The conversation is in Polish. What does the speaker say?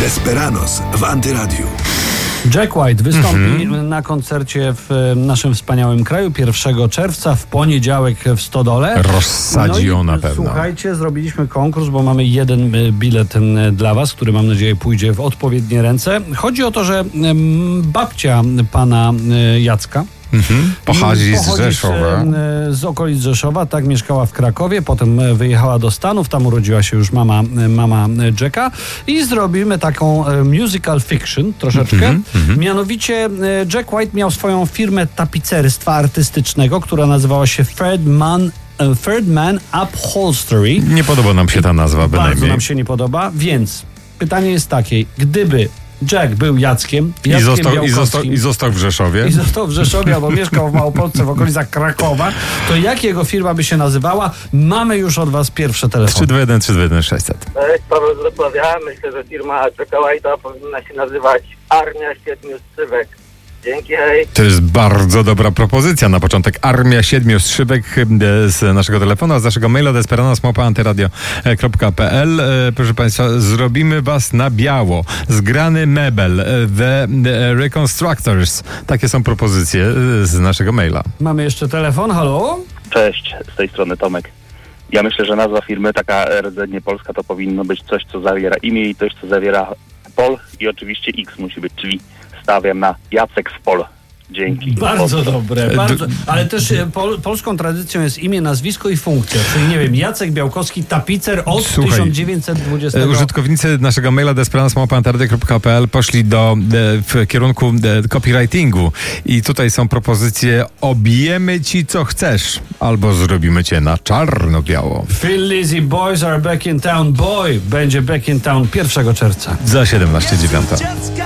Desperados w Antyradiu. Jack White wystąpi na koncercie w naszym wspaniałym kraju 1 czerwca, w poniedziałek w Stodole. Rozsadzi ją na pewno. Słuchajcie, zrobiliśmy konkurs, bo mamy jeden bilet dla was, który mam nadzieję pójdzie w odpowiednie ręce. Chodzi o to, że babcia pana Jacka Pochodzi z Rzeszowa. Z okolic Rzeszowa, tak, mieszkała w Krakowie, potem wyjechała do Stanów, tam urodziła się już mama Jacka i zrobimy taką musical fiction troszeczkę. Mianowicie Jack White miał swoją firmę tapicerstwa artystycznego, która nazywała się Third Man Upholstery. Nie podoba nam się ta nazwa bynajmniej. Bardzo nam się nie podoba, więc pytanie jest takie, gdyby Jack był Jackiem I został w Rzeszowie. I został w Rzeszowie, albo mieszkał w Małopolsce w okolicach Krakowa, to jak jego firma by się nazywała? Mamy już od was pierwsze telefony. 321 600. Cześć, Paweł z Wrocławia. Myślę, że firma Jacka White'a powinna się nazywać Armia Siedmiu Strzybek. Dzięki, hej. To jest bardzo dobra propozycja na początek. Armia Siedmiu Strzybek z naszego telefonu, a z naszego maila desperados@antyradio.pl. Proszę Państwa, zrobimy was na biało. Zgrany mebel, The Reconstructors. Takie są propozycje z naszego maila. Mamy jeszcze telefon, halo? Cześć, z tej strony Tomek. Ja myślę, że nazwa firmy taka rdzennie polska to powinno być coś, co zawiera imię i coś, co zawiera Pol i oczywiście X musi być, czyli stawiam na Jacek z Pol. Dzięki. Bardzo dobre, bardzo. Ale też polską tradycją jest imię, nazwisko i funkcja. Czyli nie wiem, Jacek Białkowski, tapicer od 1920. Użytkownicy naszego maila desperados@antyradio.pl poszli w kierunku copywritingu i tutaj są propozycje: obijemy ci co chcesz, albo zrobimy cię na czarno-biało. Phil Lizzy, Boys Are Back in Town. Boy będzie Back in Town 1 czerwca. Za 17:09.